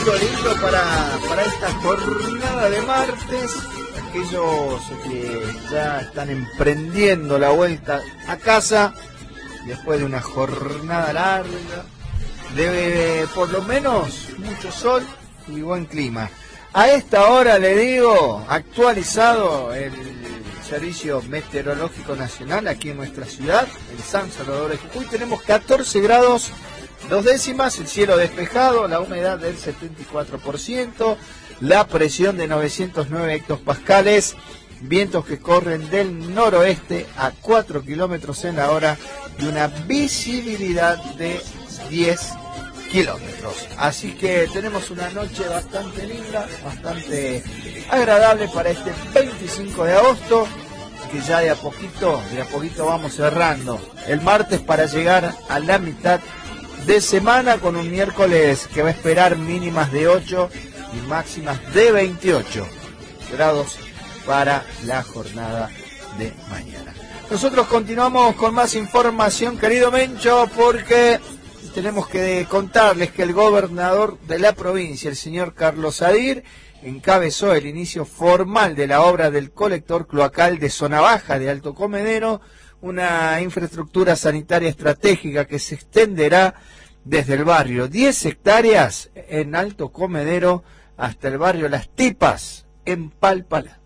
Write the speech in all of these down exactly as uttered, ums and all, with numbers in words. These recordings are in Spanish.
lindo, lindo para, para esta jornada de martes. Aquellos que ya están emprendiendo la vuelta a casa después de una jornada larga, de por lo menos mucho sol y buen clima. A esta hora le digo, actualizado el Servicio Meteorológico Nacional aquí en nuestra ciudad, en San Salvador de Jujuy, tenemos catorce grados dos décimas, el cielo despejado, la humedad del setenta y cuatro por ciento, la presión de novecientos nueve hectopascales, vientos que corren del noroeste a cuatro kilómetros en la hora y una visibilidad de diez kilómetros. Así que tenemos una noche bastante linda, bastante agradable para este veinticinco de agosto, que ya de a poquito, de a poquito vamos cerrando el martes para llegar a la mitad de semana con un miércoles que va a esperar mínimas de ocho y máximas de veintiocho grados para la jornada de mañana. Nosotros continuamos con más información, querido Mencho, porque tenemos que contarles que el gobernador de la provincia, el señor Carlos Sadir, encabezó el inicio formal de la obra del colector cloacal de Zona Baja de Alto Comedero, una infraestructura sanitaria estratégica que se extenderá desde el barrio diez hectáreas en Alto Comedero hasta el barrio Las Tipas en Palpalá.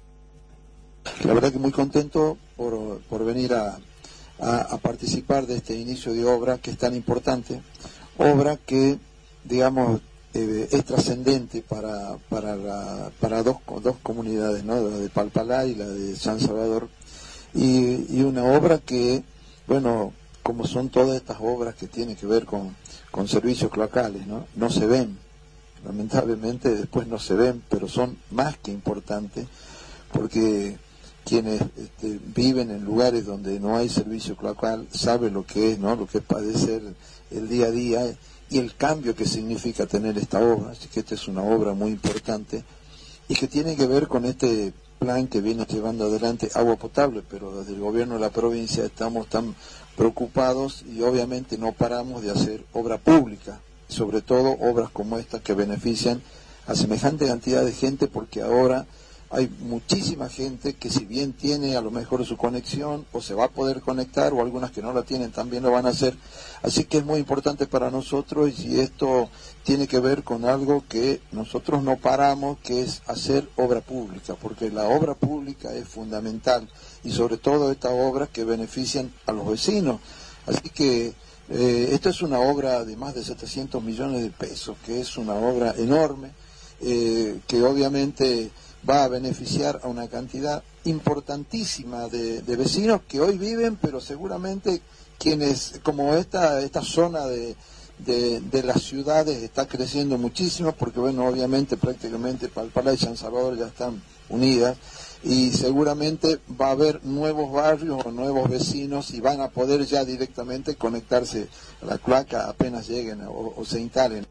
La verdad que muy contento por, por venir a, a, a participar de este inicio de obra que es tan importante, obra que, digamos, eh, es trascendente para para la, para dos, dos comunidades, ¿no? La de Palpalá y la de San Salvador, y, y una obra que, bueno, como son todas estas obras que tienen que ver con, con servicios cloacales, ¿no? No se ven, lamentablemente después no se ven, pero son más que importantes, porque quienes este, viven en lugares donde no hay servicio cloacal saben lo que es, ¿no? Lo que es padecer el día a día y el cambio que significa tener esta obra. Así que esta es una obra muy importante y que tiene que ver con este plan que viene llevando adelante Agua Potable, pero desde el gobierno de la provincia estamos tan preocupados y obviamente no paramos de hacer obra pública, sobre todo obras como esta que benefician a semejante cantidad de gente, porque ahora hay muchísima gente que si bien tiene a lo mejor su conexión o se va a poder conectar, o algunas que no la tienen también lo van a hacer, así que es muy importante para nosotros y esto tiene que ver con algo que nosotros no paramos, que es hacer obra pública, porque la obra pública es fundamental y sobre todo estas obras que benefician a los vecinos, así que eh, esta es una obra de más de setecientos millones de pesos, que es una obra enorme, eh, que obviamente va a beneficiar a una cantidad importantísima de, de vecinos que hoy viven, pero seguramente quienes, como esta esta zona de, de, de las ciudades está creciendo muchísimo, porque bueno, obviamente prácticamente Palpalá y San Salvador ya están unidas, y seguramente va a haber nuevos barrios o nuevos vecinos y van a poder ya directamente conectarse a la cloaca apenas lleguen o, o se instalen.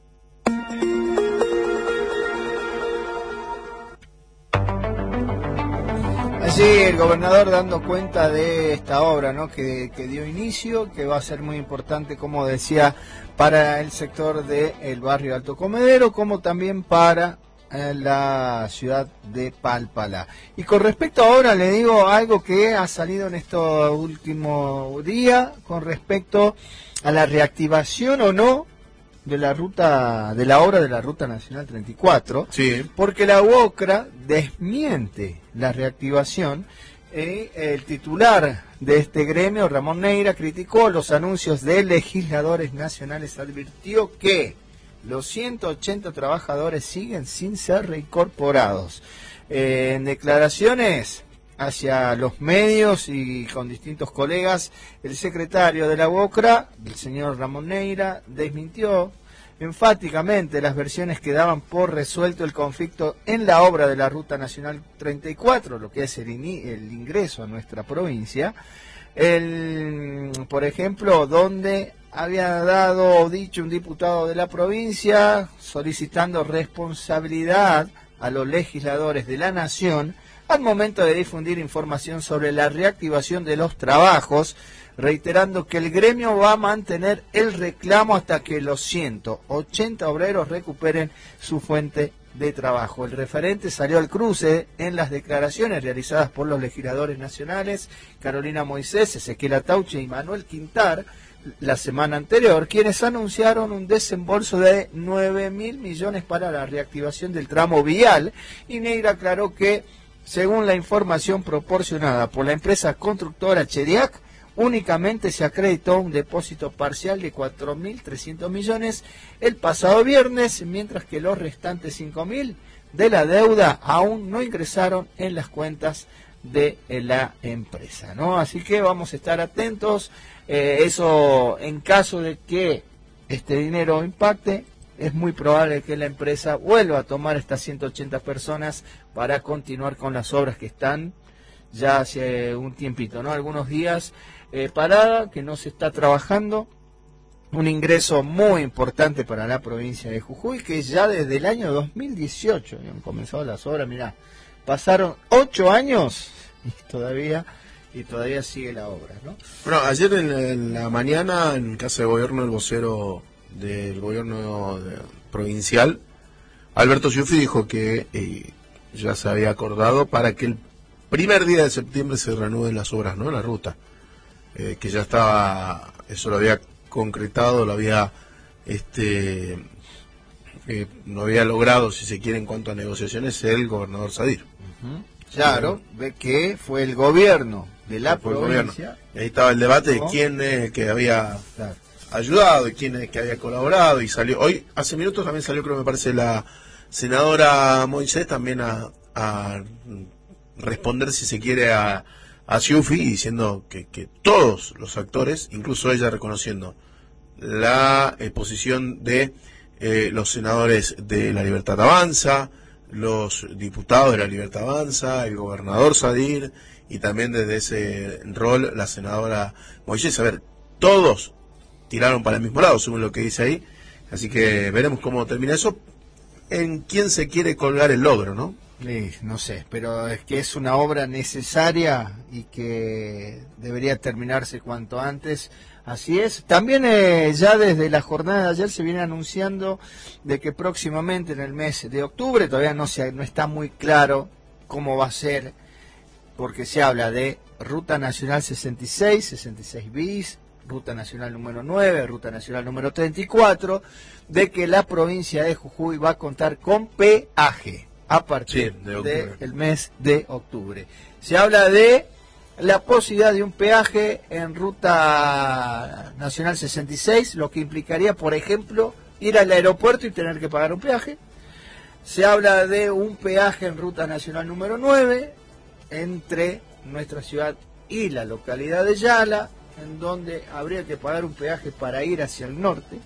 Allí el gobernador dando cuenta de esta obra, ¿no? que, que dio inicio, que va a ser muy importante, como decía, para el sector del barrio Alto Comedero, como también para eh, la ciudad de Palpalá. Y con respecto ahora, le digo algo que ha salido en estos últimos días, con respecto a la reactivación o no de la ruta, de la obra de la Ruta Nacional treinta y cuatro, sí. Porque la UOCRA desmiente la reactivación. Eh, el titular de este gremio, Ramón Neira, criticó los anuncios de legisladores nacionales, advirtió que los ciento ochenta trabajadores siguen sin ser reincorporados. Eh, en declaraciones hacia los medios y con distintos colegas, el secretario de la UOCRA, el señor Ramón Neira, desmintió enfáticamente las versiones que daban por resuelto el conflicto en la obra de la Ruta Nacional treinta y cuatro, lo que es el, in el ingreso a nuestra provincia, el, por ejemplo, donde había dado o dicho un diputado de la provincia solicitando responsabilidad a los legisladores de la nación al momento de difundir información sobre la reactivación de los trabajos reiterando que el gremio va a mantener el reclamo hasta que los ciento ochenta obreros recuperen su fuente de trabajo. El referente salió al cruce en las declaraciones realizadas por los legisladores nacionales Carolina Moisés, Ezequiel Atauche y Manuel Quintar la semana anterior, quienes anunciaron un desembolso de nueve mil millones para la reactivación del tramo vial, y Neira aclaró que, según la información proporcionada por la empresa constructora Chediac, únicamente se acreditó un depósito parcial de cuatro mil trescientos millones el pasado viernes, mientras que los restantes cinco mil de la deuda aún no ingresaron en las cuentas de la empresa, ¿no? Así que vamos a estar atentos. Eh, eso, en caso de que este dinero impacte, es muy probable que la empresa vuelva a tomar estas ciento ochenta personas para continuar con las obras que están ya hace un tiempito, ¿no? Algunos días eh, parada, que no se está trabajando. Un ingreso muy importante para la provincia de Jujuy, que ya desde el año dos mil dieciocho han comenzado las obras. Mirá, pasaron ocho años y todavía y todavía sigue la obra, ¿no? Bueno, ayer en, en la mañana, en Casa de Gobierno, el vocero del gobierno de, provincial, Alberto Sciuffi, dijo que eh, ya se había acordado para que el primer día de septiembre se reanuden las obras, ¿no? La ruta, eh, que ya estaba, eso lo había concretado, lo había, este, eh, lo había logrado, si se quiere, en cuanto a negociaciones, el gobernador Sadir. Uh-huh. Claro, ve que fue el gobierno de la fue provincia. Y ahí estaba el debate, ¿no?, de quién es el que había claro. ayudado y quién es el que había colaborado, y salió, hoy, hace minutos también salió, creo, me parece, la senadora Moisés también a, a responder, si se quiere, a, a Sciuffi, diciendo que, que todos los actores, incluso ella reconociendo la eh, posición de eh, los senadores de La Libertad Avanza, los diputados de La Libertad Avanza, el gobernador Sadir, y también desde ese rol la senadora Moisés. A ver, todos tiraron para el mismo lado, según lo que dice ahí, así que veremos cómo termina eso, en quién se quiere colgar el logro, ¿no? Sí, no sé, pero es que es una obra necesaria y que debería terminarse cuanto antes. Así es. También eh, ya desde la jornada de ayer se viene anunciando de que próximamente en el mes de octubre, todavía no se, no está muy claro cómo va a ser, porque se habla de Ruta Nacional sesenta y seis, sesenta y seis bis, Ruta Nacional número nueve, Ruta Nacional número treinta y cuatro, de que la provincia de Jujuy va a contar con peaje a partir sí, del de mes de octubre. Se habla de la posibilidad de un peaje en Ruta Nacional sesenta y seis, lo que implicaría, por ejemplo, ir al aeropuerto y tener que pagar un peaje. Se habla de un peaje en Ruta Nacional número nueve, entre nuestra ciudad y la localidad de Yala, en donde habría que pagar un peaje para ir hacia el norte.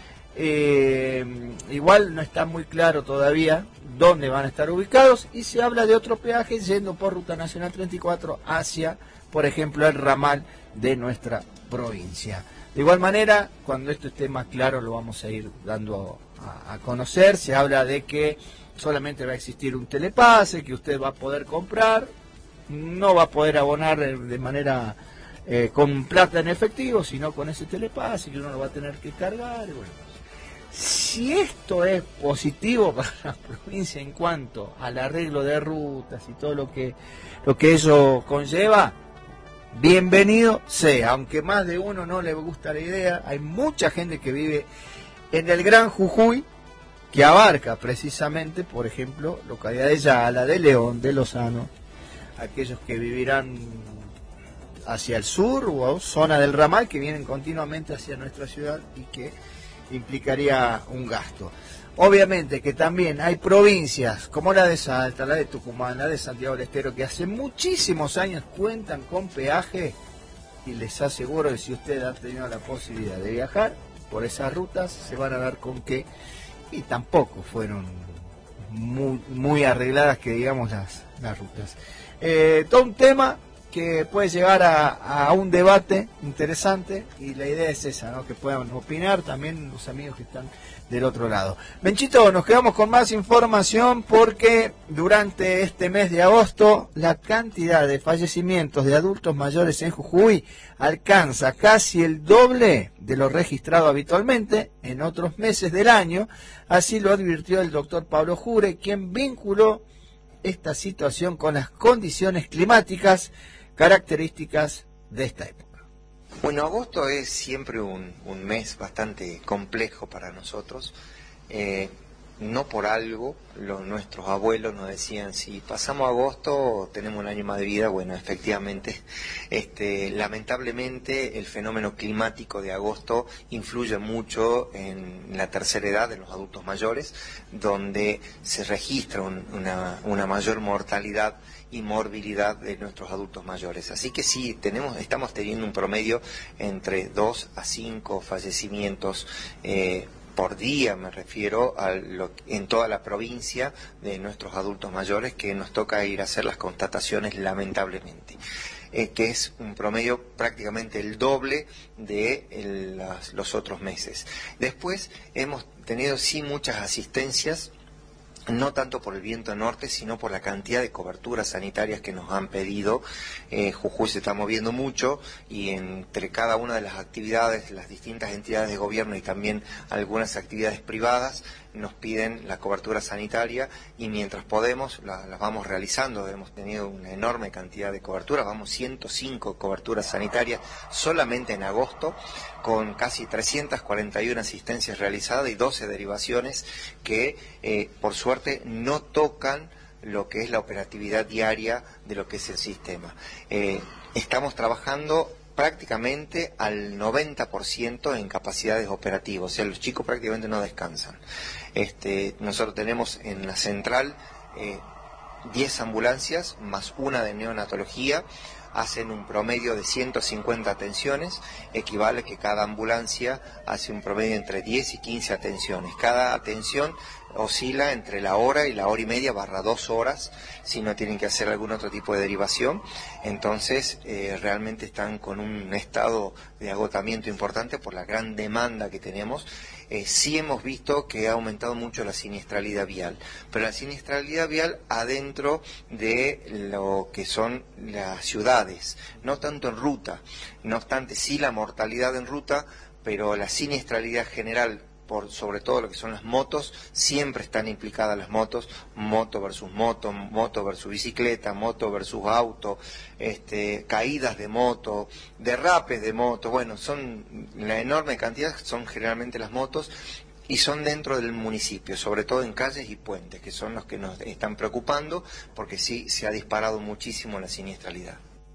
Eh, igual no está muy claro todavía dónde van a estar ubicados, y se habla de otro peaje yendo por Ruta Nacional treinta y cuatro hacia, por ejemplo, el ramal de nuestra provincia. De igual manera, cuando esto esté más claro lo vamos a ir dando a, a conocer. Se habla de que solamente va a existir un telepase que usted va a poder comprar, no va a poder abonar de manera eh, con plata en efectivo, sino con ese telepase que uno lo va a tener que cargar. Y bueno, si esto es positivo para la provincia en cuanto al arreglo de rutas y todo lo que lo que eso conlleva, bienvenido sea. Aunque más de uno no le gusta la idea, hay mucha gente que vive en el Gran Jujuy, que abarca precisamente, por ejemplo, localidad de Yala, de León, de Lozano, aquellos que vivirán hacia el sur o zona del ramal, que vienen continuamente hacia nuestra ciudad y que implicaría un gasto. Obviamente que también hay provincias como la de Salta, la de Tucumán, la de Santiago del Estero, que hace muchísimos años cuentan con peaje, y les aseguro que si usted ha tenido la posibilidad de viajar por esas rutas, se van a dar con que, y tampoco fueron muy, muy arregladas, que digamos, las, las rutas. Eh, todo un tema que puede llegar a, a un debate interesante, y la idea es esa, ¿no? Que puedan opinar también los amigos que están del otro lado. Menchito, nos quedamos con más información porque durante este mes de agosto la cantidad de fallecimientos de adultos mayores en Jujuy alcanza casi el doble de lo registrado habitualmente en otros meses del año. Así lo advirtió el doctor Pablo Jure, quien vinculó esta situación con las condiciones climáticas características de esta época. Bueno, agosto es siempre un, un mes bastante complejo para nosotros. Eh, no por algo, los, nuestros abuelos nos decían, si pasamos agosto tenemos un año más de vida. Bueno, efectivamente, este, lamentablemente el fenómeno climático de agosto influye mucho en la tercera edad de los adultos mayores, donde se registra un, una, una mayor mortalidad y morbilidad de nuestros adultos mayores. Así que sí, tenemos, estamos teniendo un promedio entre dos a cinco fallecimientos eh, por día, me refiero a lo, en toda la provincia de nuestros adultos mayores, que nos toca ir a hacer las constataciones lamentablemente. Eh, que es un promedio prácticamente el doble de el, las, los otros meses. Después hemos tenido sí muchas asistencias, no tanto por el viento norte, sino por la cantidad de coberturas sanitarias que nos han pedido. Eh, Jujuy se está moviendo mucho, y entre cada una de las actividades, las distintas entidades de gobierno y también algunas actividades privadas nos piden la cobertura sanitaria, y mientras podemos las la vamos realizando. Hemos tenido una enorme cantidad de coberturas, vamos ciento cinco coberturas sanitarias solamente en agosto, con casi trescientas cuarenta y una asistencias realizadas y doce derivaciones que eh, por suerte no tocan lo que es la operatividad diaria de lo que es el sistema. Eh, estamos trabajando prácticamente al noventa por ciento en capacidades operativas, o sea, los chicos prácticamente no descansan. Este, nosotros tenemos en la central eh, diez ambulancias más una de neonatología, hacen un promedio de ciento cincuenta atenciones, equivale que cada ambulancia hace un promedio entre diez y quince atenciones. Cada atención oscila entre la hora y la hora y media barra dos horas, si no tienen que hacer algún otro tipo de derivación. Entonces, eh, realmente están con un estado de agotamiento importante por la gran demanda que tenemos. Eh, sí hemos visto que ha aumentado mucho la siniestralidad vial, pero la siniestralidad vial adentro de lo que son las ciudades, no tanto en ruta. No obstante, sí la mortalidad en ruta, pero la siniestralidad general, por sobre todo lo que son las motos, siempre están implicadas las motos, moto versus moto, moto versus bicicleta, moto versus auto, este, caídas de moto, derrapes de moto. Bueno, son la enorme cantidad, son generalmente las motos, y son dentro del municipio, sobre todo en calles y puentes, que son los que nos están preocupando, porque sí se ha disparado muchísimo la siniestralidad.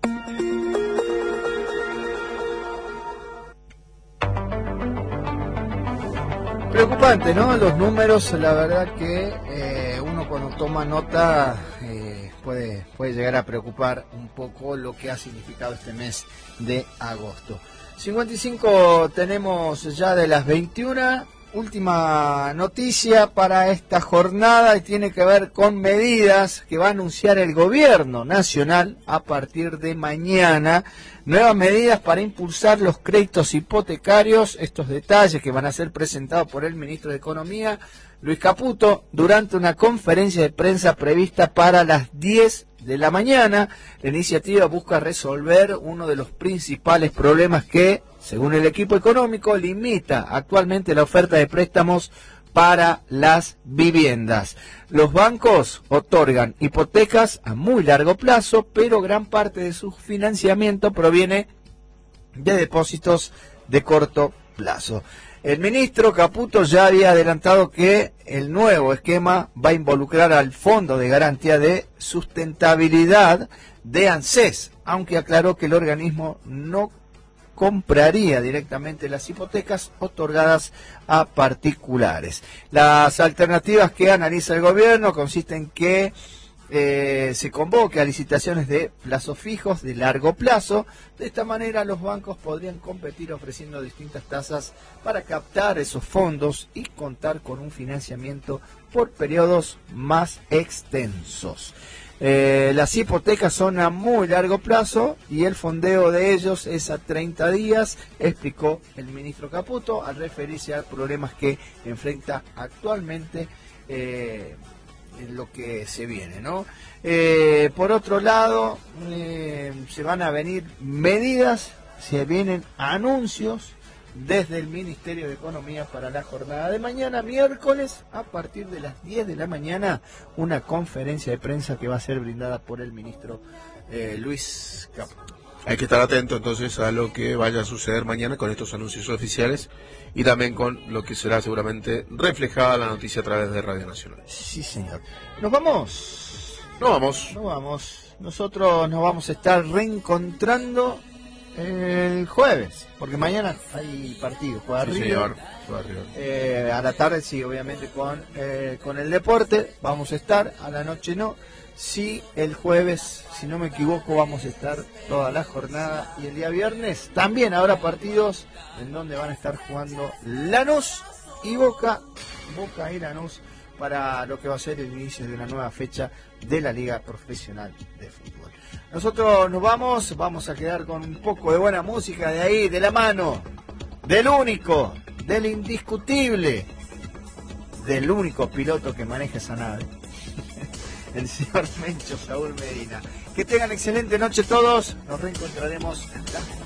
Preocupante, ¿no? Los números, la verdad que eh, uno cuando toma nota eh, puede, puede llegar a preocupar un poco lo que ha significado este mes de agosto. cincuenta y cinco tenemos ya de las veintiuna. Última noticia para esta jornada, y tiene que ver con medidas que va a anunciar el gobierno nacional a partir de mañana. Nuevas medidas para impulsar los créditos hipotecarios. Estos detalles que van a ser presentados por el ministro de Economía, Luis Caputo, durante una conferencia de prensa prevista para las diez de la mañana. La iniciativa busca resolver uno de los principales problemas que, según el equipo económico, limita actualmente la oferta de préstamos para las viviendas. Los bancos otorgan hipotecas a muy largo plazo, pero gran parte de su financiamiento proviene de depósitos de corto plazo. El ministro Caputo ya había adelantado que el nuevo esquema va a involucrar al Fondo de Garantía de Sustentabilidad de ANSES, aunque aclaró que el organismo no compraría directamente las hipotecas otorgadas a particulares. Las alternativas que analiza el gobierno consisten en que eh, se convoque a licitaciones de plazos fijos de largo plazo. De esta manera los bancos podrían competir ofreciendo distintas tasas para captar esos fondos y contar con un financiamiento por periodos más extensos. Eh, las hipotecas son a muy largo plazo y el fondeo de ellos es a treinta días, explicó el ministro Caputo al referirse a problemas que enfrenta actualmente eh, en lo que se viene, ¿no? Eh, por otro lado, eh, se van a venir medidas, se vienen anuncios desde el Ministerio de Economía para la jornada de mañana, miércoles, a partir de las diez de la mañana, una conferencia de prensa que va a ser brindada por el ministro eh, Luis Caputo. Hay que estar atento entonces a lo que vaya a suceder mañana con estos anuncios oficiales y también con lo que será seguramente reflejada la noticia a través de Radio Nacional. Sí, señor. ¿Nos vamos? Nos vamos. Nos vamos. Nosotros nos vamos a estar reencontrando el jueves, porque mañana hay partido. Juega Sí, River. señor. Juega River. Eh, a la tarde sí, obviamente con, eh, con el deporte vamos a estar, a la noche no. Sí, el jueves, si no me equivoco, vamos a estar toda la jornada y el día viernes también habrá partidos en donde van a estar jugando Lanús y Boca, Boca y Lanús, para lo que va a ser el inicio de una nueva fecha de la Liga Profesional de Fútbol. Nosotros nos vamos, vamos a quedar con un poco de buena música de ahí, de la mano, del único, del indiscutible, del único piloto que maneja esa nave, el señor Mencho Saúl Medina. Que tengan excelente noche todos, nos reencontraremos la